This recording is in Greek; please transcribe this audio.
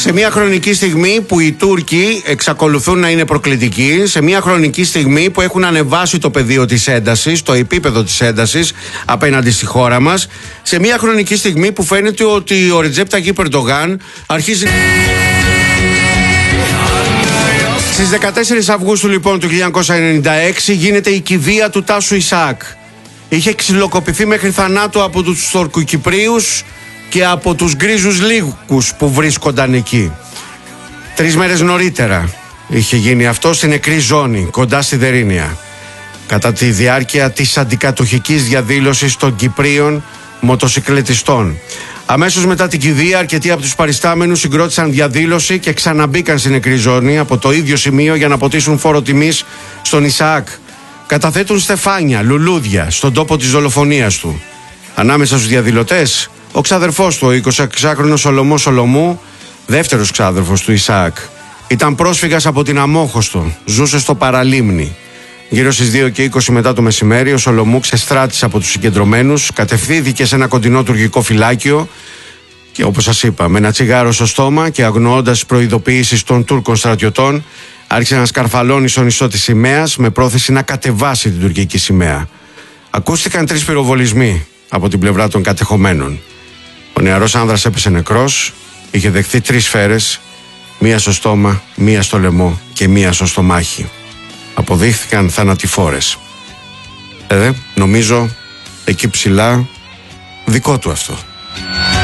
Σε μια χρονική στιγμή που οι Τούρκοι εξακολουθούν να είναι προκλητικοί, σε μια χρονική στιγμή που έχουν ανεβάσει το πεδίο της έντασης, το επίπεδο της έντασης απέναντι στη χώρα μας, σε μια χρονική στιγμή που φαίνεται ότι ο Ρετζέπ Ταγίπ Ερντογάν αρχίζει... Στις 14 Αυγούστου λοιπόν του 1996 γίνεται η κηδεία του Τάσου Ισαάκ. Είχε ξυλοκοπηθεί μέχρι θανάτου από τους Τουρκοκυπρίους και από τους γκρίζους λύκους που βρίσκονταν εκεί. 3 μέρες νωρίτερα είχε γίνει αυτό στην νεκρή ζώνη, κοντά στη Δερίνια, κατά τη διάρκεια της αντικατοχικής διαδήλωσης των Κυπρίων μοτοσυκλετιστών. Αμέσως μετά την κηδεία, αρκετοί από τους παριστάμενους συγκρότησαν διαδήλωση και ξαναμπήκαν στην νεκρή ζώνη από το ίδιο σημείο για να ποτίσουν φόρο τιμής στον Ισαάκ. Καταθέτουν στεφάνια, λουλούδια στον τόπο της δολοφονίας του. Ανάμεσα στους διαδηλωτές, ο ξάδερφός του, ο 26χρονος Σολομός Σολομού, δεύτερος ξάδερφος του Ισαάκ. Ήταν πρόσφυγας από την Αμόχωστο, ζούσε στο Παραλίμνη. Γύρω στις 2:20 μετά το μεσημέρι, ο Σολομού ξεστράτησε από τους συγκεντρωμένους, κατευθύνθηκε σε ένα κοντινό τουρκικό φυλάκιο και, όπως σας είπα, με ένα τσιγάρο στο στόμα και αγνοώντας τις προειδοποιήσεις των Τούρκων στρατιωτών, άρχισε να σκαρφαλώνει στο νησό της σημαίας με πρόθεση να κατεβάσει την τουρκική σημαία. Ακούστηκαν 3 πυροβολισμοί από την πλευρά των κατεχομένων. Ο νεαρός άνδρας έπεσε νεκρός, είχε δεχθεί 3 σφαίρες, μία στο στόμα, μία στο λαιμό και μία στο στομάχι. Αποδείχθηκαν θανατηφόρες. Νομίζω εκεί ψηλά δικό του αυτό.